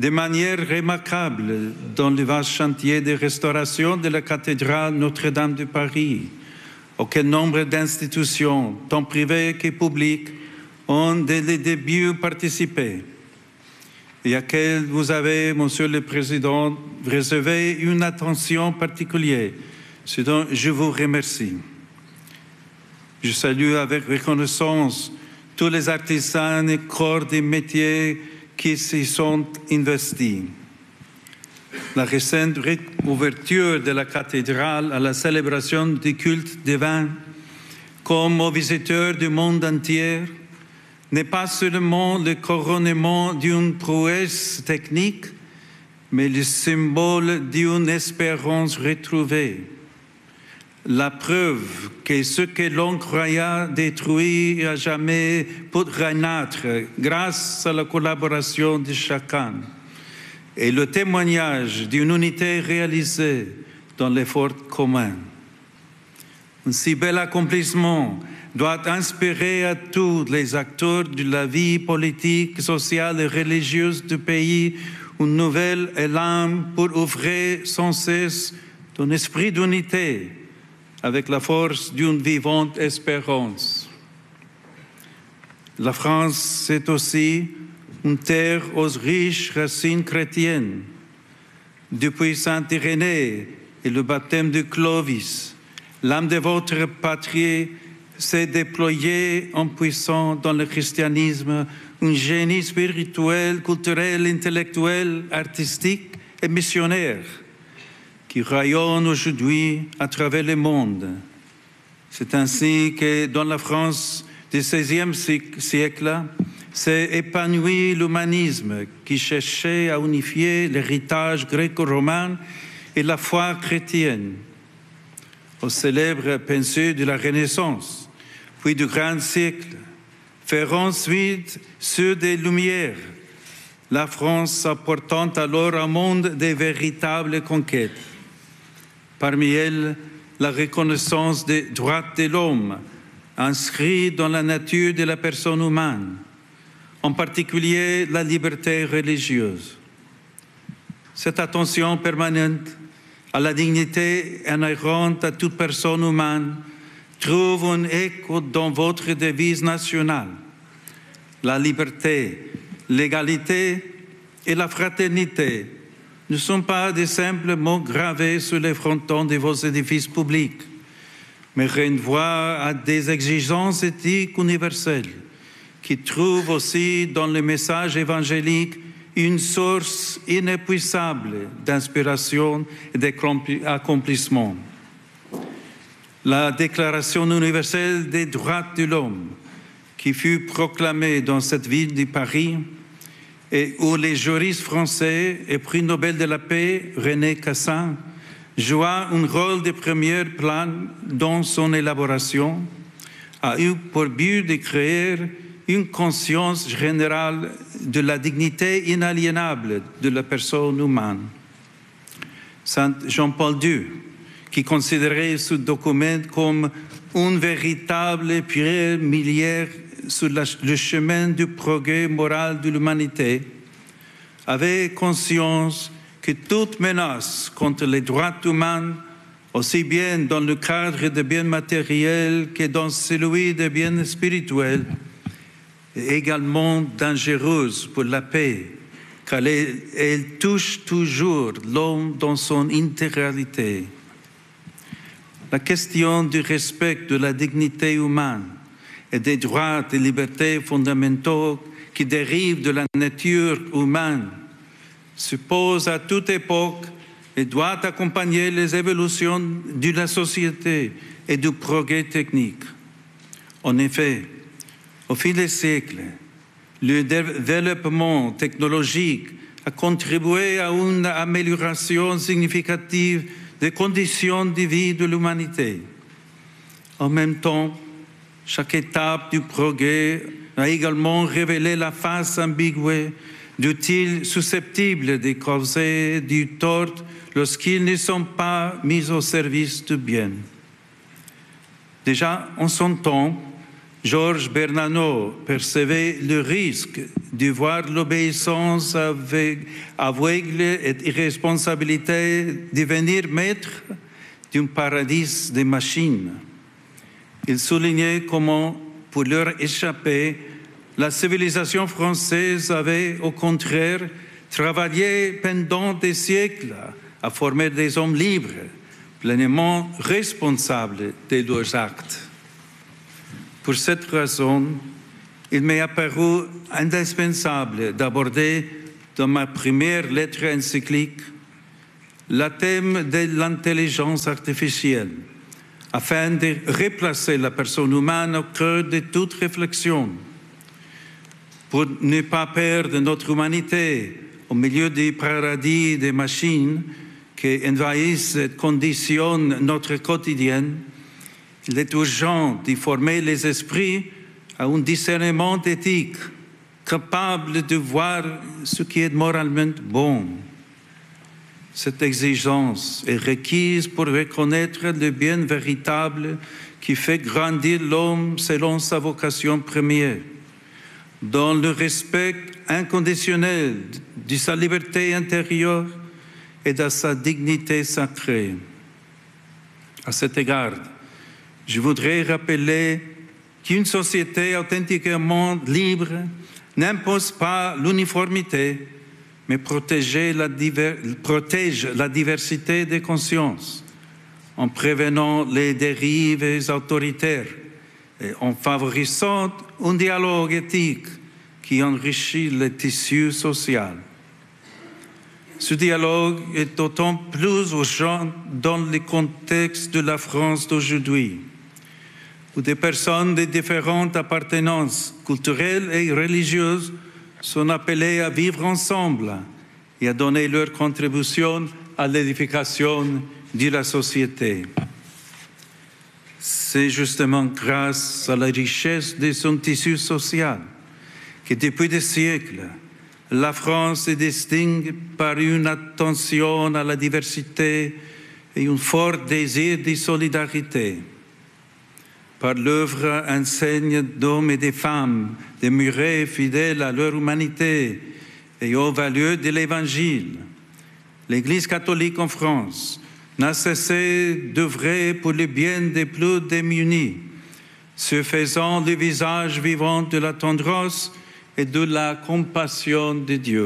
de manière remarquable dans le vaste chantier de restauration de la cathédrale Notre-Dame de Paris, auquel nombre d'institutions, tant privées que publiques, ont dès le début participé, et à laquelle vous avez, Monsieur le Président, réservé une attention particulière, ce dont je vous remercie. Je salue avec reconnaissance tous les artisans et corps des métiers qui s'y sont investis. La récente ouverture de la cathédrale à la célébration du culte divin, comme aux visiteurs du monde entier, n'est pas seulement le couronnement d'une prouesse technique, mais le symbole d'une espérance retrouvée. La preuve que ce que l'on croyait détruit à jamais peut renaître grâce à la collaboration de chacun et le témoignage d'une unité réalisée dans l'effort commun. Un si bel accomplissement doit inspirer à tous les acteurs de la vie politique, sociale et religieuse du pays une nouvelle élan pour offrir sans cesse un esprit d'unité avec la force d'une vivante espérance. La France, c'est aussi une terre aux riches racines chrétiennes. Depuis Saint-Irénée et le baptême de Clovis, l'âme de votre patrie s'est déployée en puissant dans le christianisme un génie spirituel, culturel, intellectuel, artistique et missionnaire qui rayonne aujourd'hui à travers le monde. C'est ainsi que dans la France du XVIe siècle s'est épanoui l'humanisme qui cherchait à unifier l'héritage gréco-romain et la foi chrétienne. Aux célèbres penseurs de la Renaissance, puis du grand siècle, faire ensuite ceux des Lumières, la France apportant alors un monde de véritables conquêtes. Parmi elles, la reconnaissance des droits de l'homme, inscrits dans la nature de la personne humaine, en particulier la liberté religieuse. Cette attention permanente à la dignité inhérente à toute personne humaine trouve un écho dans votre devise nationale. La liberté, l'égalité et la fraternité ne sont pas des simples mots gravés sur les frontons de vos édifices publics, mais renvoient à des exigences éthiques universelles qui trouvent aussi dans le message évangélique une source inépuisable d'inspiration et d'accomplissement. La Déclaration universelle des droits de l'homme, qui fut proclamée dans cette ville de Paris, et où les juristes français et prix Nobel de la paix René Cassin joua un rôle de premier plan dans son élaboration, a eu pour but de créer une conscience générale de la dignité inaliénable de la personne humaine. Saint Jean-Paul II, qui considérait ce document comme une véritable pierre miliaire sur le chemin du progrès moral de l'humanité, avait conscience que toute menace contre les droits humains, aussi bien dans le cadre des biens matériels que dans celui des biens spirituels, est également dangereuse pour la paix, car elle touche toujours l'homme dans son intégralité. La question du respect de la dignité humaine et des droits et libertés fondamentaux qui dérivent de la nature humaine se pose à toute époque et doit accompagner les évolutions de la société et du progrès technique. En effet, au fil des siècles, le développement technologique a contribué à une amélioration significative des conditions de vie de l'humanité. En même temps, chaque étape du progrès a également révélé la face ambiguë d'outils susceptibles de causer du tort lorsqu'ils ne sont pas mis au service du bien. Déjà en son temps, Georges Bernanos percevait le risque de voir l'obéissance aveugle et irresponsabilité devenir maître d'un paradis des machines. Il soulignait comment, pour leur échapper, la civilisation française avait, au contraire, travaillé pendant des siècles à former des hommes libres, pleinement responsables de leurs actes. Pour cette raison, il m'est apparu indispensable d'aborder dans ma première lettre encyclique le thème de l'intelligence artificielle, afin de replacer la personne humaine au cœur de toute réflexion, pour ne pas perdre notre humanité au milieu du paradis des machines qui envahissent et conditionnent notre quotidien. Il est urgent de former les esprits à un discernement éthique, capable de voir ce qui est moralement bon. Cette exigence est requise pour reconnaître le bien véritable qui fait grandir l'homme selon sa vocation première, dans le respect inconditionnel de sa liberté intérieure et de sa dignité sacrée. À cet égard, je voudrais rappeler qu'une société authentiquement libre n'impose pas l'uniformité, mais protège la diversité des consciences en prévenant les dérives autoritaires et en favorisant un dialogue éthique qui enrichit le tissu social. Ce dialogue est d'autant plus urgent dans le contexte de la France d'aujourd'hui, où des personnes de différentes appartenances culturelles et religieuses sont appelées à vivre ensemble et à donner leur contribution à l'édification de la société. C'est justement grâce à la richesse de son tissu social que depuis des siècles, la France se distingue par une attention à la diversité et un fort désir de solidarité. Par l'œuvre enseigne d'hommes et de femmes demeurés fidèles à leur humanité et aux valeurs de l'Évangile, l'Église catholique en France n'a cessé d'œuvrer pour le bien des plus démunis, se faisant le visage vivant de la tendresse et de la compassion de Dieu.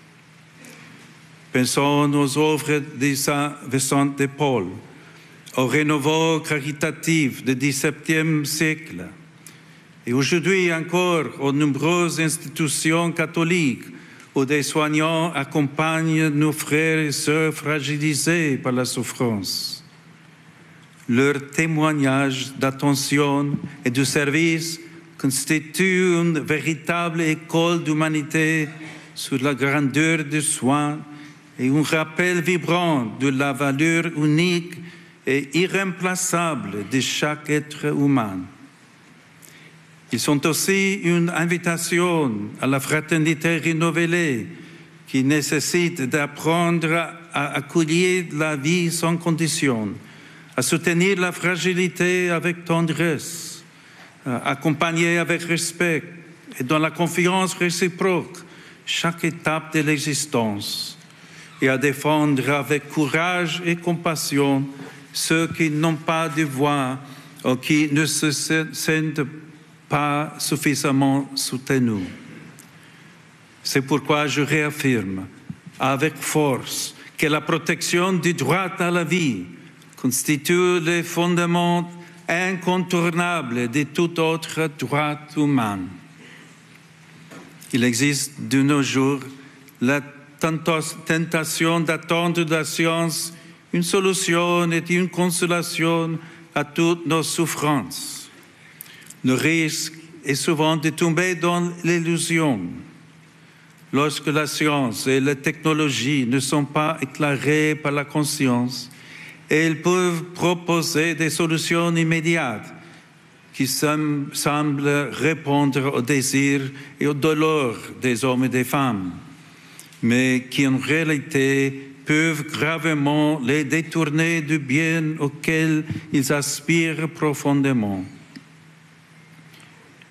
Pensons aux œuvres de Saint Vincent de Paul, au renouveau caritatif du XVIIe siècle, et aujourd'hui encore aux nombreuses institutions catholiques où des soignants accompagnent nos frères et sœurs fragilisés par la souffrance. Leur témoignage d'attention et de service constitue une véritable école d'humanité sur la grandeur des soins et un rappel vibrant de la valeur unique et irremplaçable de chaque être humain. Ils sont aussi une invitation à la fraternité renouvelée qui nécessite d'apprendre à accueillir la vie sans condition, à soutenir la fragilité avec tendresse, à accompagner avec respect et dans la confiance réciproque chaque étape de l'existence et à défendre avec courage et compassion ceux qui n'ont pas de voix ou qui ne se sentent pas suffisamment soutenus. C'est pourquoi je réaffirme avec force que la protection du droit à la vie constitue le fondement incontournable de tout autre droit humain. Il existe de nos jours la tentation d'attendre de la science une solution et une consolation à toutes nos souffrances. Le risque est souvent de tomber dans l'illusion. Lorsque la science et la technologie ne sont pas éclairées par la conscience, elles peuvent proposer des solutions immédiates qui semblent répondre aux désirs et aux douleurs des hommes et des femmes, mais qui en réalité peuvent gravement les détourner du bien auquel ils aspirent profondément.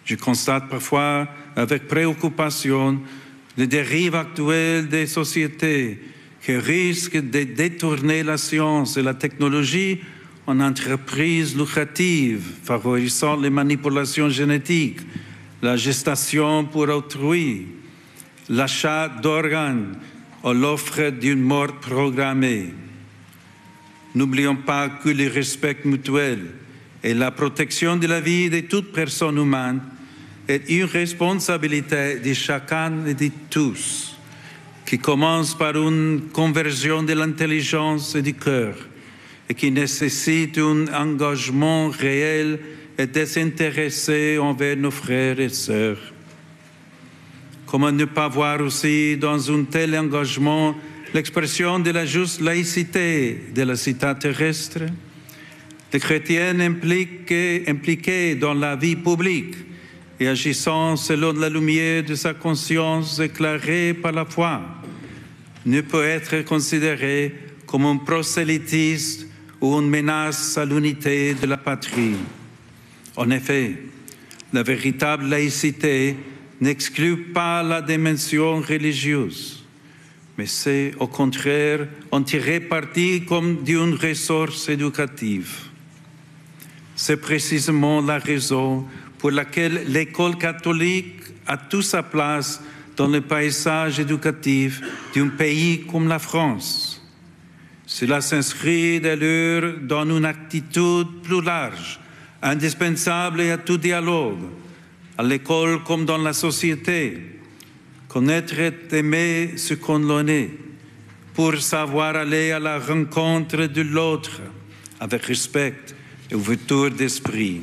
Je constate parfois avec préoccupation les dérives actuelles des sociétés qui risquent de détourner la science et la technologie en entreprises lucratives, favorisant les manipulations génétiques, la gestation pour autrui, l'achat d'organes ou l'offre d'une mort programmée. N'oublions pas que le respect mutuel et la protection de la vie de toute personne humaine est une responsabilité de chacun et de tous, qui commence par une conversion de l'intelligence et du cœur, et qui nécessite un engagement réel et désintéressé envers nos frères et sœurs. Comment ne pas voir aussi dans un tel engagement l'expression de la juste laïcité de la cité terrestre? Les chrétiens impliqués dans la vie publique et agissant selon la lumière de sa conscience éclairée par la foi ne peut être considéré comme un prosélytisme ou une menace à l'unité de la patrie. En effet, la véritable laïcité n'exclut pas la dimension religieuse, mais c'est au contraire en tirer parti comme d'une ressource éducative. C'est précisément la raison pour laquelle l'école catholique a toute sa place dans le paysage éducatif d'un pays comme la France. Cela s'inscrit d'ailleurs dans une attitude plus large, indispensable à tout dialogue, à l'école comme dans la société. Connaître et aimer ce qu'on est, pour savoir aller à la rencontre de l'autre avec respect et ouverture d'esprit.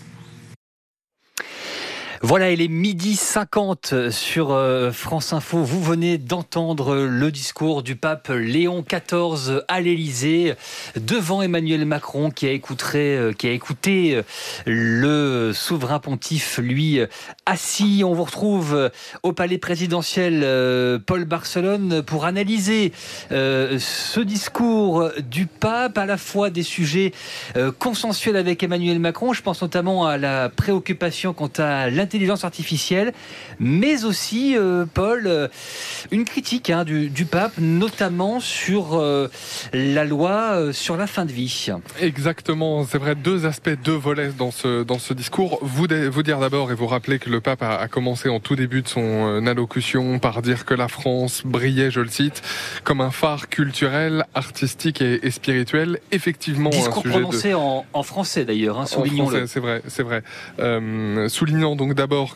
Voilà, il est 12h50 sur France Info. Vous venez d'entendre le discours du pape Léon XIV à l'Élysée devant Emmanuel Macron qui a écouté le souverain pontife, lui, assis. On vous retrouve au palais présidentiel Paul Barcelone pour analyser ce discours du pape, à la fois des sujets consensuels avec Emmanuel Macron. Je pense notamment à la préoccupation quant à l'intelligence artificielle, mais aussi, Paul, une critique du pape, notamment sur la loi sur la fin de vie. Exactement, c'est vrai, deux aspects, deux volets dans ce discours. Vous dire d'abord et vous rappeler que le pape a commencé en tout début de son allocution par dire que la France brillait, je le cite, comme un phare culturel, artistique et spirituel. Effectivement, discours prononcé en français d'ailleurs, soulignons-le. C'est vrai. Soulignant donc d'abord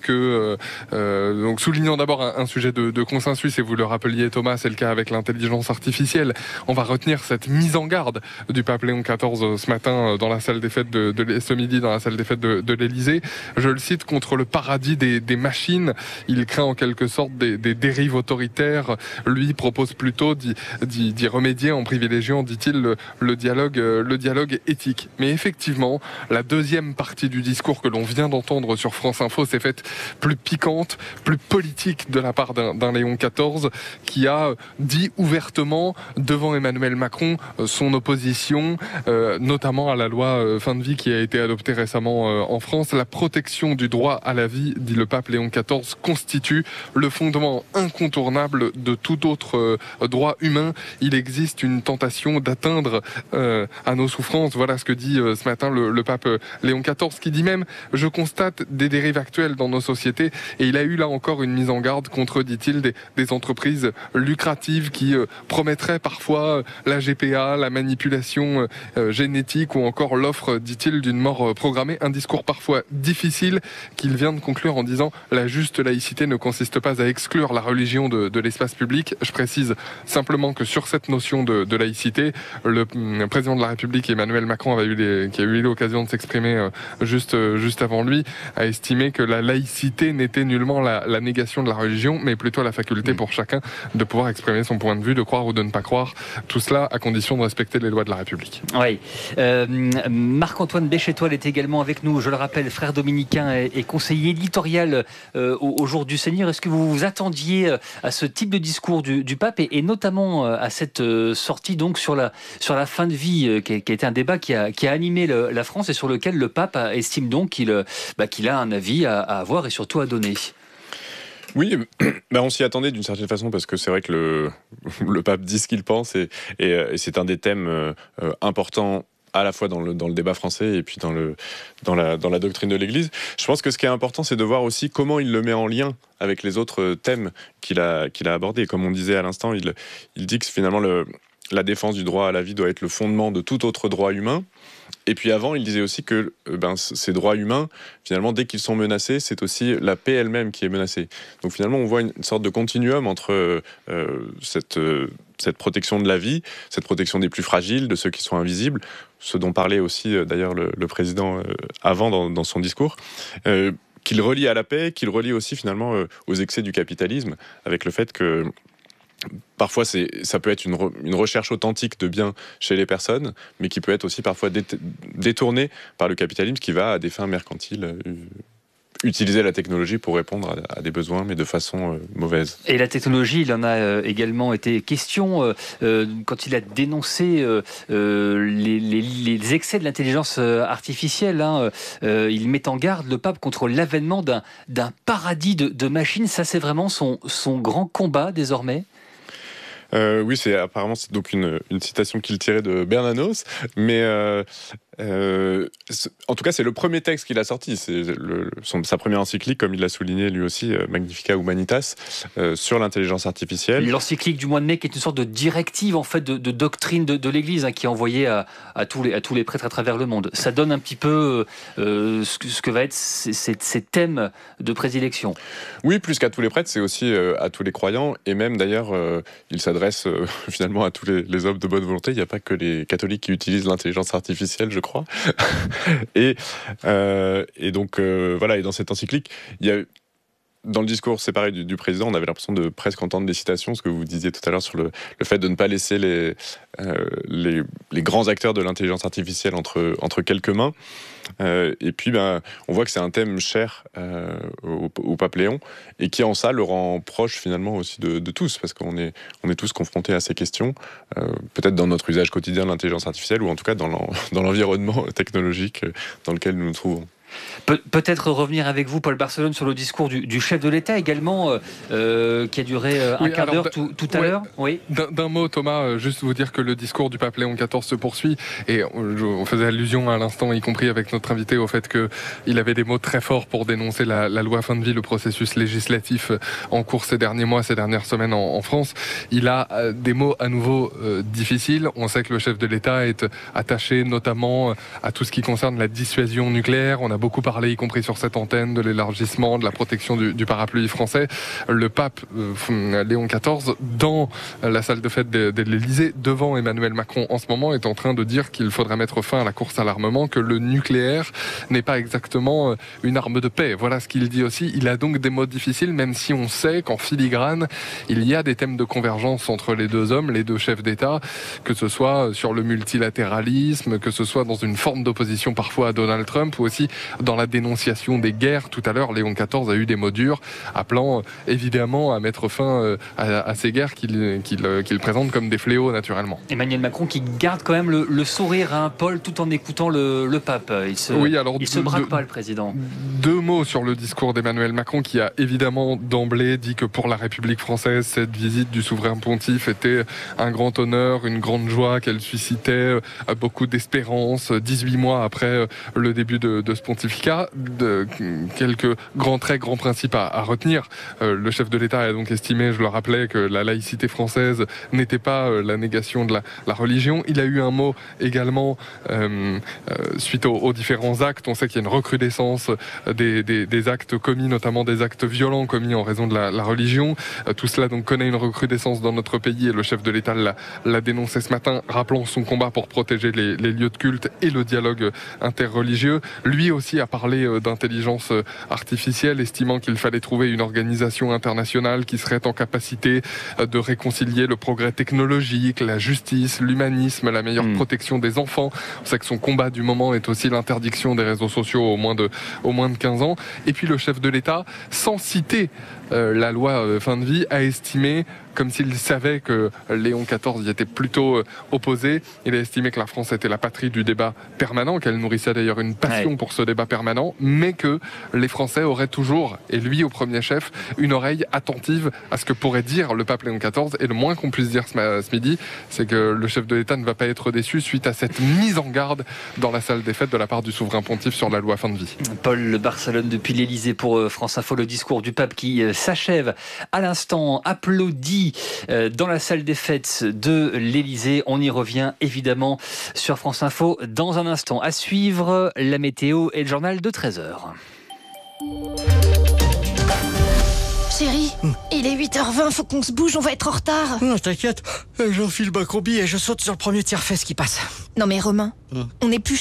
soulignant d'abord un sujet de consensus, et vous le rappeliez Thomas, c'est le cas avec l'intelligence artificielle. On va retenir cette mise en garde du pape Léon XIV ce matin dans la salle des fêtes ce midi dans la salle des fêtes de l'Élysée. Je le cite, contre le paradis des machines. Il craint en quelque sorte des dérives autoritaires. Lui propose plutôt d'y remédier en privilégiant, dit-il, le dialogue éthique. Mais effectivement, la deuxième partie du discours que l'on vient d'entendre sur France Info s'est faite plus piquante, plus politique de la part d'un Léon XIV qui a dit ouvertement devant Emmanuel Macron son opposition, notamment à la loi fin de vie qui a été adoptée récemment en France. La protection du droit à la vie, dit le pape Léon XIV, constitue le fondement incontournable de tout autre droit humain. Il existe une tentation d'atteindre à nos souffrances. Voilà ce que dit ce matin le pape Léon XIV, qui dit même « Je constate des dérives actuelles dans nos sociétés ». Et il a eu là encore une mise en garde contre, dit-il, des entreprises lucratives qui promettraient parfois la GPA, la manipulation génétique ou encore l'offre, dit-il, d'une mort programmée. Un discours parfois difficile qu'il vient de conclure en disant « La juste laïcité ne consiste pas à exclure la religion de l'espace public ». Je précise simplement que sur cette notion de laïcité, le président de la République Emmanuel Macron qui a eu l'occasion de s'exprimer juste avant lui, a estimé que la laïcité n'était nullement la négation de la religion, mais plutôt la faculté pour chacun de pouvoir exprimer son point de vue, de croire ou de ne pas croire. Tout cela à condition de respecter les lois de la République. Oui. Marc-Antoine Béchettoile est également avec nous. Je le rappelle, frère dominicain et conseiller éditorial au Jour du Seigneur. Est-ce que vous vous attendiez à ce type de discours du pape et notamment à cette sortie donc sur la fin de vie qui a été un débat qui a animé la France et sur lequel le pape estime donc qu'il a un avis à avoir et surtout à donner. Oui, on s'y attendait d'une certaine façon parce que c'est vrai que le pape dit ce qu'il pense et c'est un des thèmes importants à la fois dans le débat français et puis dans la doctrine de l'Église. Je pense que ce qui est important, c'est de voir aussi comment il le met en lien avec les autres thèmes qu'il a abordés. Comme on disait à l'instant, il dit que finalement la défense du droit à la vie doit être le fondement de tout autre droit humain. Et puis avant, il disait aussi que ces droits humains, finalement, dès qu'ils sont menacés, c'est aussi la paix elle-même qui est menacée. Donc finalement, on voit une sorte de continuum entre cette protection de la vie, cette protection des plus fragiles, de ceux qui sont invisibles, ce dont parlait aussi d'ailleurs le président avant dans son discours, qu'il relie à la paix, qu'il relie aussi finalement aux excès du capitalisme, avec le fait que parfois, ça peut être une recherche authentique de bien chez les personnes, mais qui peut être aussi parfois détournée par le capitalisme qui va, à des fins mercantiles, utiliser la technologie pour répondre à des besoins, mais de façon mauvaise. Et la technologie, il en a également été question quand il a dénoncé les excès de l'intelligence artificielle. Il met en garde le pape contre l'avènement d'un paradis de machines. Ça, c'est vraiment son grand combat désormais. Oui, apparemment c'est donc une citation qu'il tirait de Bernanos, mais en tout cas c'est le premier texte qu'il a sorti, c'est sa première encyclique, comme il l'a souligné lui aussi, Magnificat Humanitas, sur l'intelligence artificielle. L'encyclique du mois de mai qui est une sorte de directive en fait de doctrine de l'Église qui est envoyée à tous les prêtres à travers le monde. Ça donne un petit peu ce que va être ces thèmes de prédilection. Oui, plus qu'à tous les prêtres, c'est aussi à tous les croyants, et même d'ailleurs il s'adresse finalement à tous les hommes de bonne volonté. Il n'y a pas que les catholiques qui utilisent l'intelligence artificielle, je crois. et donc voilà, et dans cette encyclique, il y a dans le discours séparé du président, on avait l'impression de presque entendre des citations, ce que vous disiez tout à l'heure sur le fait de ne pas laisser les grands acteurs de l'intelligence artificielle entre quelques mains. Et puis, on voit que c'est un thème cher au pape Léon et qui, en ça, le rend proche finalement aussi de tous, parce qu'on est tous confrontés à ces questions, peut-être dans notre usage quotidien de l'intelligence artificielle ou en tout cas dans l'environnement technologique dans lequel nous nous trouvons. Peut-être revenir avec vous, Paul Barcelone, sur le discours du chef de l'État également, qui a duré un quart d'heure tout à l'heure. Oui. D'un mot, Thomas, juste vous dire que le discours du pape Léon XIV se poursuit, et on faisait allusion à l'instant, y compris avec notre invité, au fait qu'il avait des mots très forts pour dénoncer la loi fin de vie, le processus législatif en cours ces derniers mois, ces dernières semaines en France. Il a des mots à nouveau difficiles. On sait que le chef de l'État est attaché notamment à tout ce qui concerne la dissuasion nucléaire. On a beaucoup parlé, y compris sur cette antenne, de l'élargissement, de la protection du parapluie français. Le pape Léon XIV, dans la salle de fête de l'Élysée, devant Emmanuel Macron en ce moment, est en train de dire qu'il faudrait mettre fin à la course à l'armement, que le nucléaire n'est pas exactement une arme de paix. Voilà ce qu'il dit aussi. Il a donc des mots difficiles, même si on sait qu'en filigrane, il y a des thèmes de convergence entre les deux hommes, les deux chefs d'État, que ce soit sur le multilatéralisme, que ce soit dans une forme d'opposition parfois à Donald Trump, ou aussi dans la dénonciation des guerres. Tout à l'heure, Léon XIV a eu des mots durs, appelant évidemment à mettre fin à ces guerres qu'il présente comme des fléaux naturellement. Emmanuel Macron qui garde quand même le sourire, Paul, tout en écoutant le pape. Il se braque pas, le président. Deux mots sur le discours d'Emmanuel Macron, qui a évidemment d'emblée dit que pour la République française, cette visite du souverain pontife était un grand honneur, une grande joie, qu'elle suscitait beaucoup d'espérance. 18 mois après le début de ce pontificat, quelques grands traits, grands principes à retenir. Le chef de l'État a donc estimé, je le rappelais, que la laïcité française n'était pas la négation de la religion. Il a eu un mot également suite aux différents actes. On sait qu'il y a une recrudescence des actes commis, notamment des actes violents commis en raison de la religion. Tout cela donc connaît une recrudescence dans notre pays, et le chef de l'État l'a dénoncé ce matin, rappelant son combat pour protéger les lieux de culte et le dialogue interreligieux. Lui aussi a parlé d'intelligence artificielle, estimant qu'il fallait trouver une organisation internationale qui serait en capacité de réconcilier le progrès technologique, la justice, l'humanisme, la meilleure protection des enfants. On sait que son combat du moment est aussi l'interdiction des réseaux sociaux au moins de 15 ans. Et puis le chef de l'État, sans citer la loi fin de vie, a estimé comme s'il savait que Léon XIV y était plutôt opposé. Il a estimé que la France était la patrie du débat permanent, qu'elle nourrissait d'ailleurs une passion pour ce débat permanent, mais que les Français auraient toujours, et lui au premier chef, une oreille attentive à ce que pourrait dire le pape Léon XIV. Et le moins qu'on puisse dire ce midi, c'est que le chef de l'État ne va pas être déçu suite à cette mise en garde dans la salle des fêtes de la part du souverain pontife sur la loi fin de vie. Paul Barcelone depuis l'Élysée pour France Info. Le discours du pape qui s'achève à l'instant, applaudi dans la salle des fêtes de l'Élysée. On y revient évidemment sur France Info dans un instant. À suivre, la météo et le journal de 13h. Chérie, il est 8h20, faut qu'on se bouge, on va être en retard. Non, t'inquiète, j'enfile ma combi et je saute sur le premier tire-fesse qui passe. Non mais Romain, on n'est plus